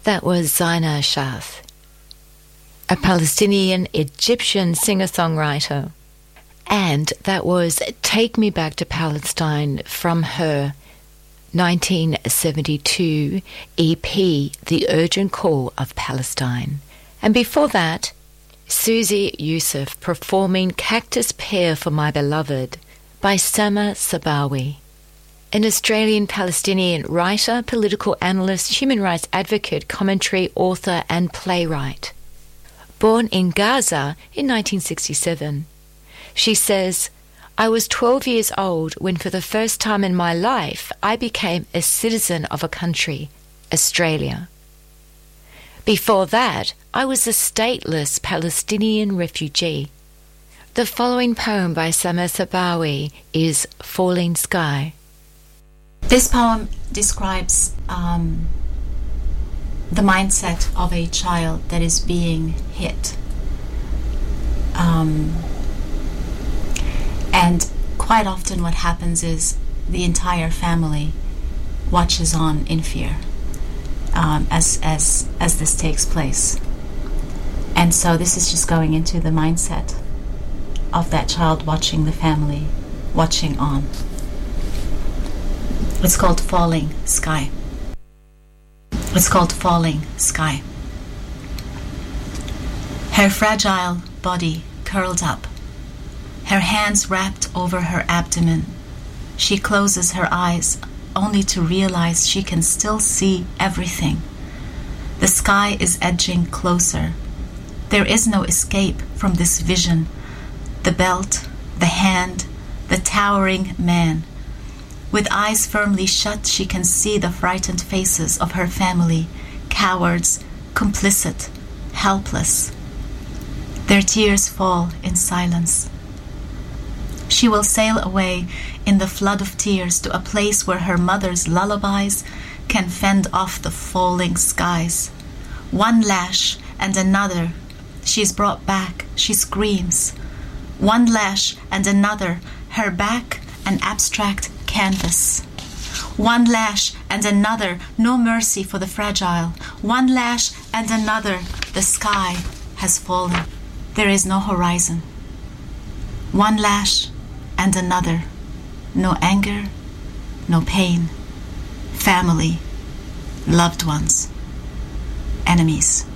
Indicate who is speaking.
Speaker 1: That was Zaina Shaf, a Palestinian-Egyptian singer-songwriter. And that was Take Me Back to Palestine from her 1972 EP, The Urgent Call of Palestine. And before that, Susie Yusuf performing Cactus Pear for My Beloved by Sama Sabawi, an Australian Palestinian writer, political analyst, human rights advocate, commentary, author and playwright. Born in Gaza in 1967, she says, "I was 12 years old when for the first time in my life I became a citizen of a country, Australia. Before that, I was a stateless Palestinian refugee." The following poem by Sama Sabawi is Falling Sky.
Speaker 2: This poem describes the mindset of a child that is being hit. And quite often what happens is the entire family watches on in fear as this takes place. And so this is just going into the mindset of that child watching the family, watching on. It's called Falling Sky. It's called Falling Sky. Her fragile body curled up, her hands wrapped over her abdomen. She closes her eyes only to realize she can still see everything. The sky is edging closer. There is no escape from this vision. The belt, the hand, the towering man. With eyes firmly shut, she can see the frightened faces of her family, cowards, complicit, helpless. Their tears fall in silence. She will sail away in the flood of tears to a place where her mother's lullabies can fend off the falling skies. One lash and another, she's brought back, she screams. One lash and another, her back an abstract canvas. One lash and another, no mercy for the fragile. One lash and another, the sky has fallen. There is no horizon. One lash and another, no anger, no pain. Family, loved ones, enemies.